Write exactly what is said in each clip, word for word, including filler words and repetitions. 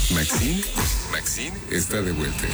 Maxine, Maxine está de vuelta.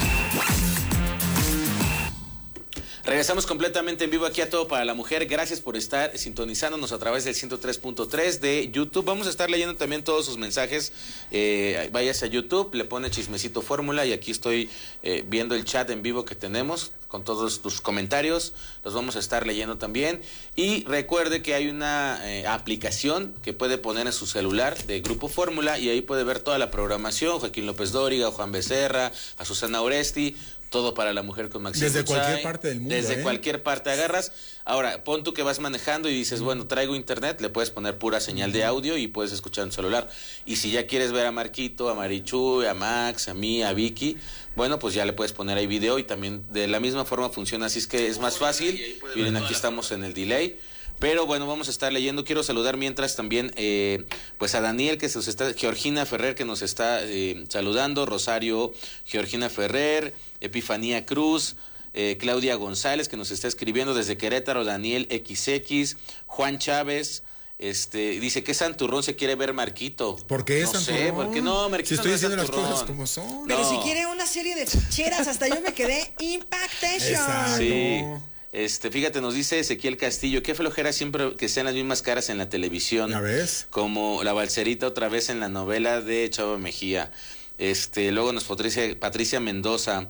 Regresamos completamente en vivo aquí a Todo para la Mujer. Gracias por estar sintonizándonos a través del ciento tres punto tres de YouTube. Vamos a estar leyendo también todos sus mensajes. Eh, váyase a YouTube, le pone Chismecito Fórmula y aquí estoy eh, viendo el chat en vivo que tenemos con todos tus comentarios. Los vamos a estar leyendo también. Y recuerde que hay una eh, aplicación que puede poner en su celular de Grupo Fórmula y ahí puede ver toda la programación. Joaquín López Dóriga, Juan Becerra, a Susana Oresti. Todo para la mujer con Maxine Desde Buchay, cualquier parte del mundo. Desde ¿eh? cualquier parte agarras. Ahora, pon tú que vas manejando y dices, bueno, traigo internet, le puedes poner pura señal de audio y puedes escuchar en tu celular. Y si ya quieres ver a Marquito, a Marichu, a Max, a mí, a Vicky, bueno, pues ya le puedes poner ahí video y también de la misma forma funciona, así es que es más fácil. Miren, aquí estamos en el delay. Pero bueno, vamos a estar leyendo. Quiero saludar mientras también eh, pues a Daniel, que se nos está, Georgina Ferrer, que nos está eh, saludando, Rosario Georgina Ferrer, Epifanía Cruz, eh, Claudia González, que nos está escribiendo desde Querétaro, Daniel equis equis, Juan Chávez. Este, dice que Santurrón se quiere ver Marquito. ¿Por qué no Santurrón? sé, ¿por qué no? Marquito si estoy no diciendo las Santurrón. cosas como son. Pero no. si quiere una serie de ficheras, hasta yo me quedé Impactation. Exacto. Sí. Este, fíjate, nos dice Ezequiel Castillo, qué flojera siempre que sean las mismas caras en la televisión. ¿Ya ves? Como la balserita otra vez en la novela de Chava Mejía. Este, luego nos Patricia, Patricia Mendoza.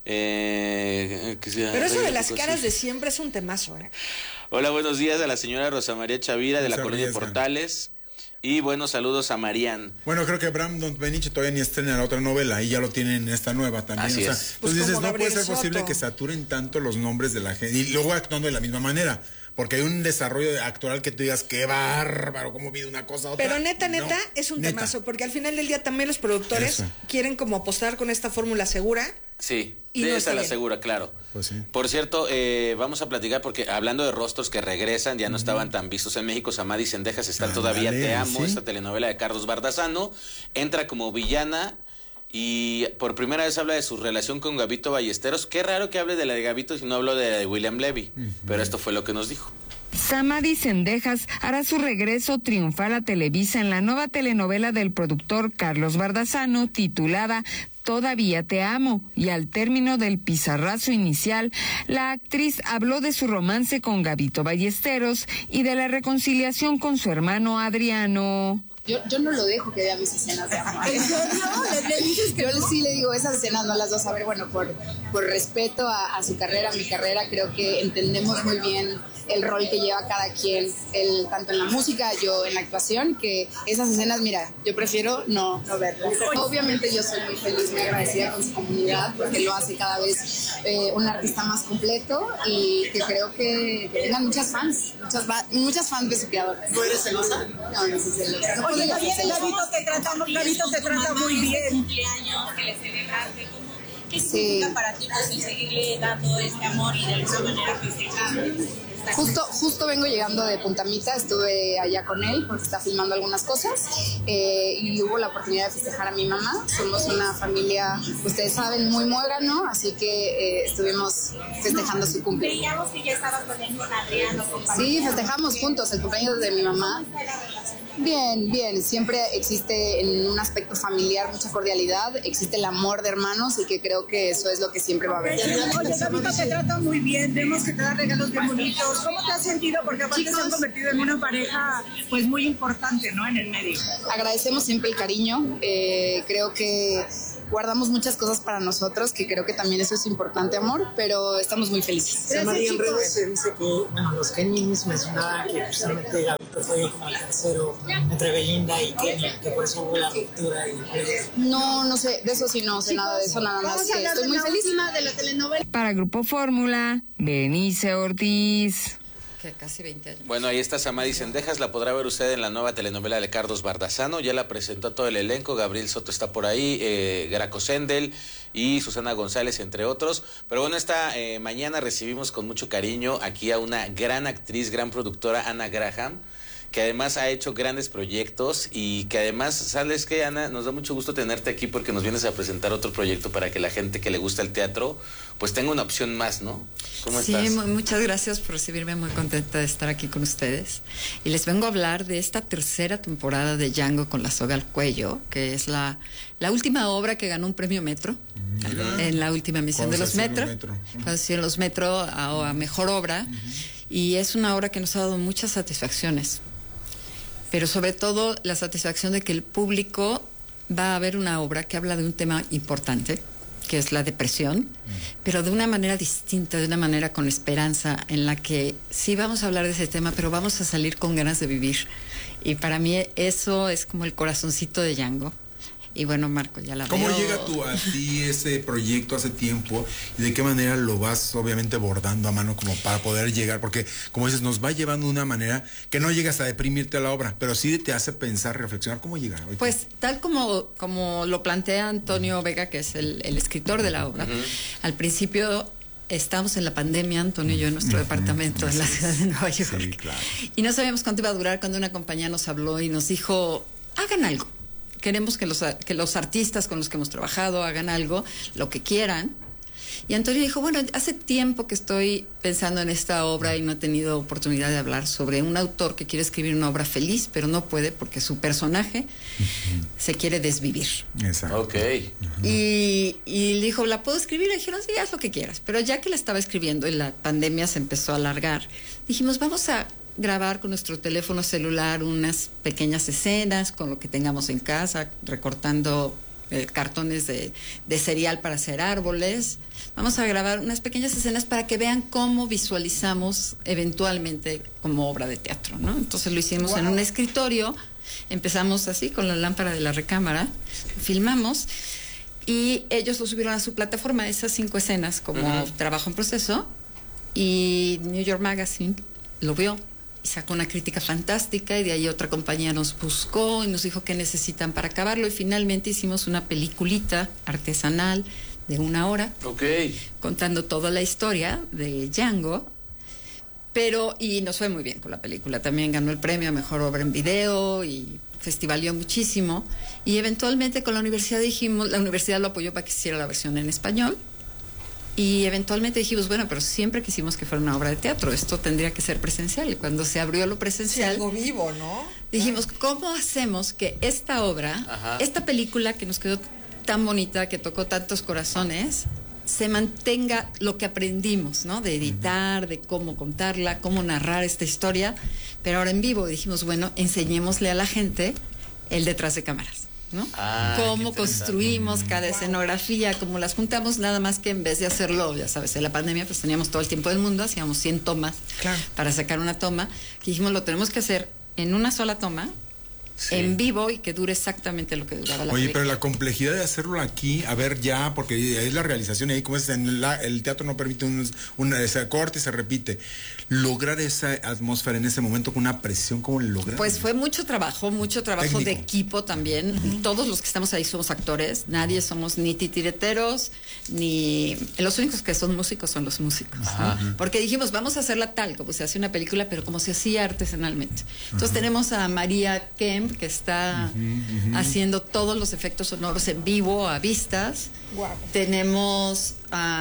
Eh, que sea, Pero eso de eh, las cosas. caras de siempre es un temazo, ¿eh? Hola, buenos días a la señora Rosa María Chavira de No la se colonia arriesgan. Portales. Y buenos saludos a Marian. Bueno, creo que Brandon Beniche todavía ni estrena la otra novela y ya lo tienen en esta nueva también. Así o sea, es. Pues entonces dices, como no puede Gabriel ser posible Soto. que saturen tanto los nombres de la gente y luego actuando de la misma manera. Porque hay un desarrollo actoral que tú digas, qué bárbaro, cómo vive una cosa a otra. Pero neta, No, neta, es un neta. temazo, porque al final del día también los productores Eso. quieren como apostar con esta fórmula segura. Sí, Y de no esa está la bien. segura, claro. Pues sí. Por cierto, eh, vamos a platicar porque hablando de rostros que regresan, ya no estaban tan vistos en México, Samadi Cendejas está Ándale, todavía Te Amo, sí. esta telenovela de Carlos Bardazano, entra como villana y por primera vez habla de su relación con Gabito Ballesteros. Qué raro que hable de la de Gabito si no hablo de la de William Levy, uh-huh. Pero esto fue lo que nos dijo. Samadi Cendejas hará su regreso triunfal a Televisa en la nueva telenovela del productor Carlos Bardazano titulada Todavía te amo, y al término del pizarrazo inicial, la actriz habló de su romance con Gabito Ballesteros y de la reconciliación con su hermano Adriano. Yo, yo no lo dejo que vea mis escenas de amor. ¿En serio? ¿Le, le dices que yo sí le digo esas escenas, no las vas a ver? Bueno, por, por respeto a, a su carrera, a mi carrera, creo que entendemos muy bien el rol que lleva cada quien, el, tanto en la música, yo en la actuación, que esas escenas, mira, yo prefiero no, no verlas. Obviamente yo soy muy feliz, muy agradecida con su comunidad, porque lo hace cada vez eh, un artista más completo y que creo que, que tengan muchas fans, muchas, muchas fans de su creador. ¿Tú eres celosa? No, no soy celosa. No Oye, podría ser celosa. Gabito te trata, Gabito te trata muy bien. Cumpleaños que le celebraste, ¿cómo? ¿Qué Sí. significa para ti pues, el seguirle dando este amor y de alguna manera festejar? Justo, justo vengo llegando de Puntamita, estuve allá con él porque está filmando algunas cosas eh, y hubo la oportunidad de festejar a mi mamá. Somos una familia, ustedes saben, muy muégano, así que eh, estuvimos festejando su cumpleaños. Veíamos que ya estabas con él, con Adriano, con Sí, festejamos juntos el cumpleaños de mi mamá. Bien, bien, siempre existe en un aspecto familiar mucha cordialidad, existe el amor de hermanos y que creo que eso es lo que siempre va a haber. Oye, Gabito te trata muy bien, vemos que te da regalos bien bonitos. ¿Cómo te has sentido? Porque aparte Chicos, se han convertido en una pareja pues muy importante, ¿no? En el medio. Agradecemos siempre el cariño, eh, creo que guardamos muchas cosas para nosotros, que creo que también eso es importante, amor, pero estamos muy felices. Samadi, en redes se dice que, bueno, los Kennys mencionaban que justamente Gabito fue como el tercero entre Belinda y Kenny, que por eso hubo la ruptura y No, no sé, de eso sí no sé nada de eso, nada más que estoy muy feliz. de la telenovela. Para Grupo Fórmula, Benice Ortiz. Que casi veinte años. Bueno, ahí está Samadi Cendejas, la podrá ver usted en la nueva telenovela de Carlos Bardazano, ya la presentó a todo el elenco, Gabriel Soto está por ahí, eh, Graco Sendel y Susana González, entre otros. Pero bueno, esta eh, mañana recibimos con mucho cariño aquí a una gran actriz, gran productora, Ana Graham, que además ha hecho grandes proyectos y que además, ¿sabes qué, Ana? Nos da mucho gusto tenerte aquí porque nos vienes a presentar otro proyecto para que la gente que le gusta el teatro pues tenga una opción más, ¿no? ¿Cómo sí, estás? Sí, muchas gracias por recibirme, muy contenta de estar aquí con ustedes. Y les vengo a hablar de esta tercera temporada de Django con la soga al cuello, que es la, la última obra que ganó un premio Metro, uh-huh. en la última emisión de los Metro, metro. Uh-huh. Cuando se los Metro a, a Mejor Obra, uh-huh. y es una obra que nos ha dado muchas satisfacciones, pero sobre todo la satisfacción de que el público va a ver una obra que habla de un tema importante, que es la depresión, pero de una manera distinta, de una manera con esperanza, en la que sí vamos a hablar de ese tema, pero vamos a salir con ganas de vivir. Y para mí eso es como el corazoncito de Django. Y bueno, Marco, ya la ¿Cómo veo. llega tú a ti ese proyecto hace tiempo y de qué manera lo vas obviamente bordando a mano como para poder llegar? Porque, como dices, nos va llevando de una manera que no llegas a deprimirte a la obra, pero sí te hace pensar, reflexionar. ¿Cómo llega? Ahorita? Pues tal como, como lo plantea Antonio Vega, que es el, el escritor de la obra, uh-huh. al principio estábamos en la pandemia, Antonio y yo, en nuestro uh-huh. departamento en la ciudad de Nueva York. Sí, claro. Y no sabíamos cuánto iba a durar cuando una compañía nos habló y nos dijo, hagan algo. Queremos que los, que los artistas con los que hemos trabajado hagan algo, lo que quieran. Y Antonio dijo, bueno, hace tiempo que estoy pensando en esta obra y no he tenido oportunidad de hablar sobre un autor que quiere escribir una obra feliz, pero no puede porque su personaje uh-huh. se quiere desvivir. Exacto. Ok. Uh-huh. Y, y le dijo, ¿la puedo escribir? Y dijeron, sí, haz lo que quieras. Pero ya que la estaba escribiendo y la pandemia se empezó a alargar, dijimos, vamos a grabar con nuestro teléfono celular unas pequeñas escenas con lo que tengamos en casa, recortando eh, cartones de, de cereal para hacer árboles. Vamos a grabar unas pequeñas escenas para que vean cómo visualizamos eventualmente como obra de teatro, ¿no? Entonces lo hicimos wow. en un escritorio, empezamos así con la lámpara de la recámara, filmamos y ellos lo subieron a su plataforma, esas cinco escenas como uh-huh. trabajo en proceso, y New York Magazine lo vio y sacó una crítica fantástica, y de ahí otra compañía nos buscó y nos dijo qué necesitan para acabarlo, y finalmente hicimos una peliculita artesanal de una hora, okay. contando toda la historia de Django, pero y nos fue muy bien con la película, también ganó el premio a Mejor Obra en Video y festivalió muchísimo, y eventualmente con la universidad dijimos, la universidad lo apoyó para que hiciera la versión en español. Y eventualmente dijimos, bueno, pero siempre quisimos que fuera una obra de teatro, esto tendría que ser presencial. Y cuando se abrió lo presencial, sí, algo vivo, ¿no? Dijimos, ¿cómo hacemos que esta obra, Ajá. esta película que nos quedó tan bonita, que tocó tantos corazones, se mantenga lo que aprendimos, ¿no? De editar, de cómo contarla, cómo narrar esta historia, pero ahora en vivo. Dijimos, bueno, enseñémosle a la gente el detrás de cámaras, ¿no? Ah, cómo construimos cada wow. escenografía, cómo las juntamos, nada más que en vez de hacerlo, ya sabes, en la pandemia pues teníamos todo el tiempo del mundo, hacíamos cien tomas claro. para sacar una toma, que dijimos lo tenemos que hacer en una sola toma, sí. en vivo, y que dure exactamente lo que duraba la Oye, película. pero la complejidad de hacerlo aquí, a ver ya, porque es la realización, y ahí como es en la, el teatro no permite un, un ese corte y se repite, lograr esa atmósfera en ese momento con una presión, ¿cómo le lograron? Pues fue mucho trabajo, mucho trabajo Técnico. de equipo también. Uh-huh. Todos los que estamos ahí somos actores, nadie somos ni titireteros, ni... Los únicos que son músicos son los músicos, ¿no? Porque dijimos, vamos a hacerla tal, como se hace una película, pero como se hacía artesanalmente. Entonces uh-huh. tenemos a María Kemp, que está uh-huh, uh-huh. haciendo todos los efectos sonoros en vivo, a vistas. Wow. Tenemos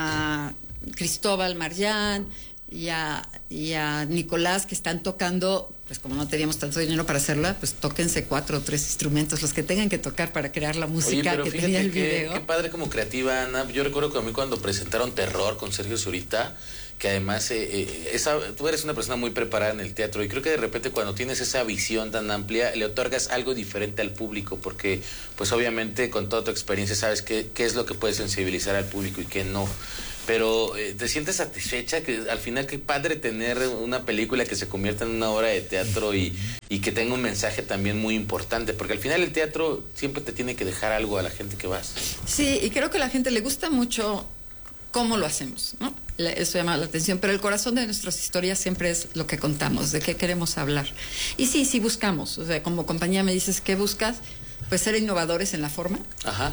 a Cristóbal Marján y a, y a Nicolás, que están tocando, pues como no teníamos tanto dinero para hacerla, pues tóquense cuatro o tres instrumentos, los que tengan que tocar para crear la música. Oye, pero que tenía el que, video. Qué padre como creativa, Ana. Yo recuerdo que a mí cuando presentaron Terror con Sergio Zurita, que además eh, eh, esa, tú eres una persona muy preparada en el teatro, y creo que de repente cuando tienes esa visión tan amplia le otorgas algo diferente al público, porque pues obviamente con toda tu experiencia sabes qué, qué es lo que puede sensibilizar al público y qué no. Pero eh, te sientes satisfecha, que al final qué padre tener una película que se convierta en una obra de teatro y, y que tenga un mensaje también muy importante, porque al final el teatro siempre te tiene que dejar algo a la gente que vas. Sí, y creo que a la gente le gusta mucho cómo lo hacemos, ¿no? Eso llama la atención, pero el corazón de nuestras historias siempre es lo que contamos, de qué queremos hablar. Y sí, sí buscamos, o sea, como compañía me dices, ¿qué buscas? Pues ser innovadores en la forma. Ajá.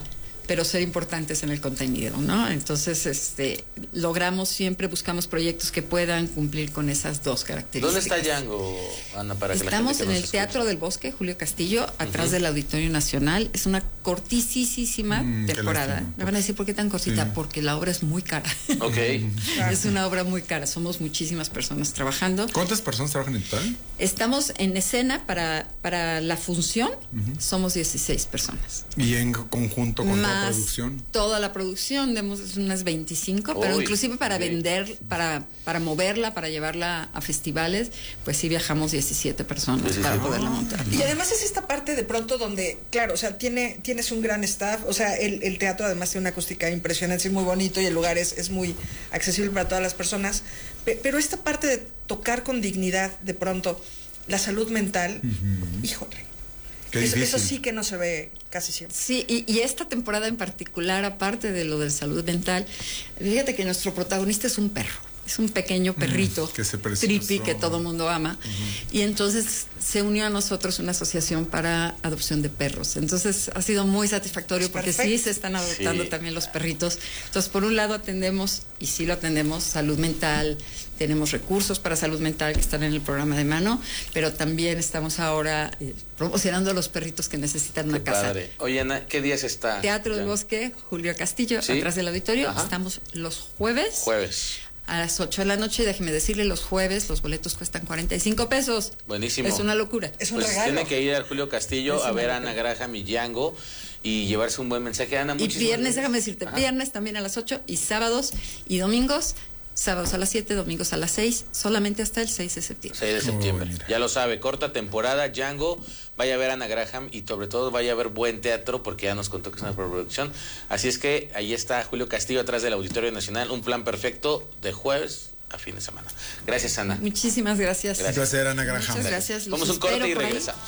pero ser importantes en el contenido, ¿no? Entonces, este, logramos siempre, buscamos proyectos que puedan cumplir con esas dos características. ¿Dónde está Django, Ana, para que Estamos la gente que en el nos Teatro escuche? del Bosque, Julio Castillo, atrás uh-huh. del Auditorio Nacional. Es una cortísima mm, temporada. Me van a decir, ¿por qué tan cortita? Sí. Porque la obra es muy cara. Ok. Es una obra muy cara. Somos muchísimas personas trabajando. ¿Cuántas personas trabajan en total? Estamos en escena para, para la función. Uh-huh. Somos dieciséis personas. ¿Y en conjunto con Más toda la producción? Toda la producción, demos unas veinticinco, Uy, pero inclusive para okay. vender, para, para moverla, para llevarla a festivales, pues sí viajamos diecisiete personas sí, para sí. poderla montar. Y además es esta parte de pronto donde, claro, o sea, tiene, tienes un gran staff, o sea, el, el teatro además tiene una acústica impresionante, es muy bonito y el lugar es, es muy accesible para todas las personas, pe- pero esta parte de tocar con dignidad, de pronto, la salud mental, uh-huh. híjole. Eso, eso sí que no se ve casi siempre. Sí, y, y esta temporada en particular, aparte de lo de salud mental, fíjate que nuestro protagonista es un perro. Es un pequeño perrito, mm, que se trippy, que todo mundo ama. Uh-huh. Y entonces se unió a nosotros una asociación para adopción de perros. Entonces ha sido muy satisfactorio porque Perfecto. sí se están adoptando sí. también los perritos. Entonces, por un lado atendemos, y sí lo atendemos, salud mental, tenemos recursos para salud mental que están en el programa de mano, pero también estamos ahora eh, promocionando a los perritos que necesitan Qué una casa. Padre. Oye, Ana, ¿qué días está? Teatro del Bosque, Julio Castillo, ¿Sí? atrás del auditorio. Ajá. Estamos los jueves. Jueves. A las ocho de la noche, déjeme decirle, los jueves los boletos cuestan cuarenta y cinco pesos. Buenísimo. Es una locura. Es un pues regalo. Tiene que ir al Julio Castillo es a ver a locura. Ana Graham y Django y llevarse un buen mensaje. Ana, y viernes, déjame decirte, Ajá. viernes también a las ocho y sábados y domingos. Sábados a las siete, domingos a las seis, solamente hasta el seis de septiembre. seis de septiembre. Oh, ya lo sabe, corta temporada, Django, vaya a ver a Ana Graham y sobre todo vaya a ver buen teatro porque ya nos contó que es una producción. Así es que ahí está Julio Castillo atrás del Auditorio Nacional, un plan perfecto de jueves a fin de semana. Gracias, Ana. Muchísimas gracias. Gracias, gracias Ana Graham. Muchas gracias. Vamos un corte y regresamos.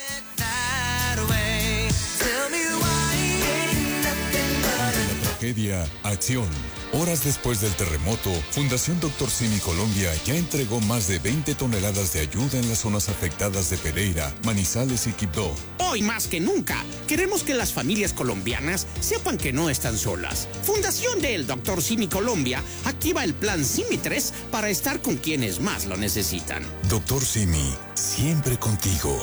Tragedia, acción. Horas después del terremoto, Fundación Doctor Simi Colombia ya entregó más de veinte toneladas de ayuda en las zonas afectadas de Pereira, Manizales y Quibdó. Hoy más que nunca, queremos que las familias colombianas sepan que no están solas. Fundación del Doctor Simi Colombia activa el plan Simi tres para estar con quienes más lo necesitan. Doctor Simi, siempre contigo.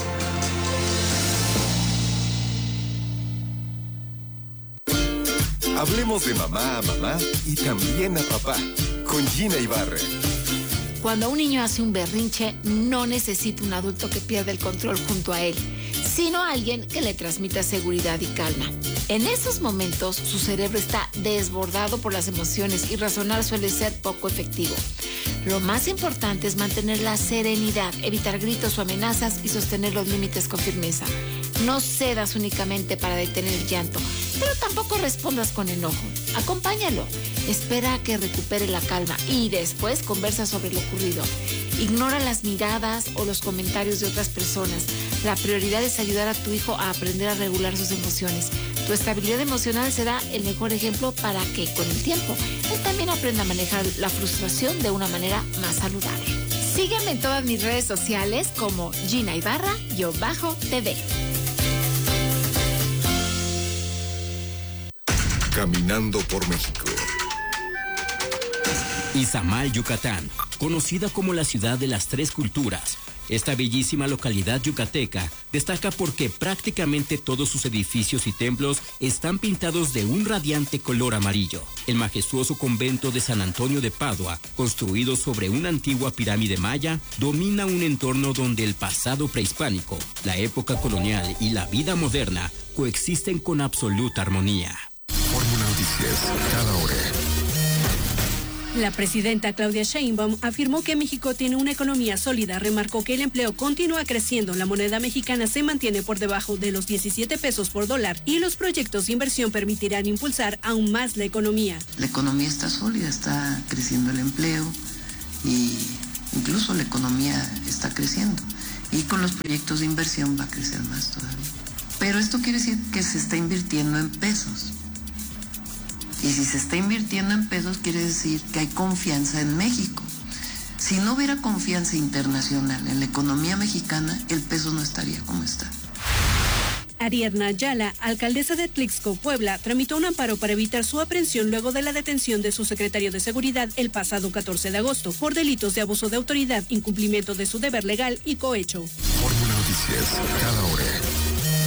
Hablemos de mamá a mamá y también a papá, con Gina Ibarra. Cuando un niño hace un berrinche, no necesita un adulto que pierda el control junto a él, sino alguien que le transmita seguridad y calma. En esos momentos, su cerebro está desbordado por las emociones y razonar suele ser poco efectivo. Lo más importante es mantener la serenidad, evitar gritos o amenazas y sostener los límites con firmeza. No cedas únicamente para detener el llanto, pero tampoco respondas con enojo. Acompáñalo, espera a que recupere la calma y después conversa sobre lo ocurrido. Ignora las miradas o los comentarios de otras personas. La prioridad es ayudar a tu hijo a aprender a regular sus emociones. Tu estabilidad emocional será el mejor ejemplo para que, con el tiempo, él también aprenda a manejar la frustración de una manera más saludable. Sígueme en todas mis redes sociales como Gina Ibarra-T V. Caminando por México. Izamal, Yucatán, conocida como la ciudad de las tres culturas. Esta bellísima localidad yucateca destaca porque prácticamente todos sus edificios y templos están pintados de un radiante color amarillo. El majestuoso convento de San Antonio de Padua, construido sobre una antigua pirámide maya, domina un entorno donde el pasado prehispánico, la época colonial y la vida moderna coexisten con absoluta armonía. Fórmula Noticias, cada hora. La presidenta Claudia Sheinbaum afirmó que México tiene una economía sólida, remarcó que el empleo continúa creciendo, la moneda mexicana se mantiene por debajo de los diecisiete pesos por dólar y los proyectos de inversión permitirán impulsar aún más la economía. La economía está sólida, está creciendo el empleo y incluso la economía está creciendo y con los proyectos de inversión va a crecer más todavía. Pero esto quiere decir que se está invirtiendo en pesos. Y si se está invirtiendo en pesos, quiere decir que hay confianza en México. Si no hubiera confianza internacional en la economía mexicana, el peso no estaría como está. Ariadna Ayala, alcaldesa de Tlixco, Puebla, tramitó un amparo para evitar su aprehensión luego de la detención de su secretario de Seguridad el pasado catorce de agosto por delitos de abuso de autoridad, incumplimiento de su deber legal y cohecho. Fórmula Noticias, cada hora.